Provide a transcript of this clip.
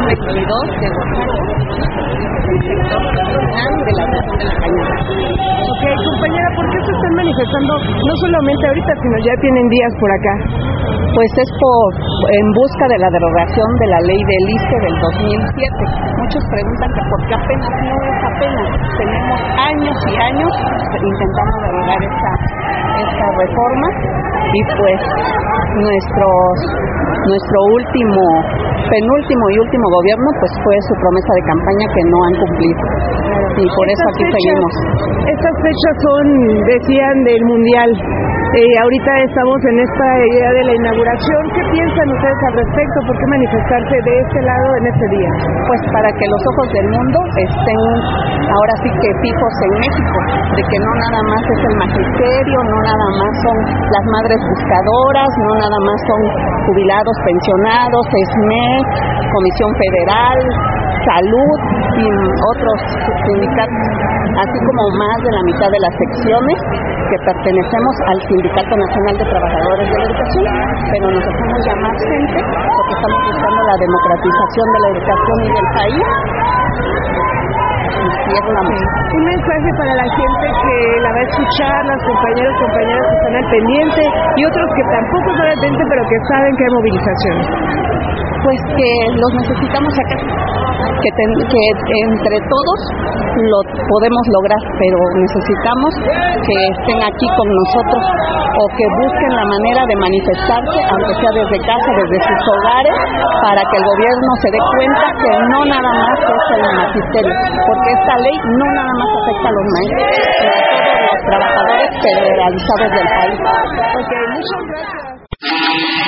22 de Oaxaca, de la cañada. Ok, compañera, ¿por qué se están manifestando no solamente ahorita, sino ya tienen días por acá? Pues es en busca de la derogación de la ley del ISSSTE del 2007. Muchos preguntan que por qué apenas. No es apenas, tenemos años y años intentando derogar esta reforma y pues nuestro penúltimo y último gobierno pues fue su promesa de campaña que no han cumplido y por eso aquí seguimos. Estas fechas decían del Mundial. Ahorita estamos en esta idea de la inauguración. ¿Qué piensan ustedes al respecto? ¿Por qué manifestarse de este lado en este día? Pues para que los ojos del mundo estén ahora sí que fijos en México, de que no nada más es el magisterio, no nada más son las madres buscadoras, no nada más son jubilados, pensionados, SME, Comisión Federal, Salud y otros sindicatos, así como más de la mitad de las secciones que pertenecemos al Sindicato Nacional de Trabajadores de la Educación, pero nos hacemos llamar gente porque estamos buscando la democratización de la educación y del país. Un mensaje para la gente que la va a escuchar, las compañeras que están al pendiente y otros que tampoco están al pendiente pero que saben que hay movilización. Pues que los necesitamos acá, que entre todos lo podemos lograr, pero necesitamos que estén aquí con nosotros o que busquen la manera de manifestarse, aunque sea desde casa, desde sus hogares, para que el gobierno se dé cuenta que no nada más es el magisterio, porque esta ley no nada más afecta a los maestros, sino a todos los trabajadores federalizados del país. Ok, muchas gracias.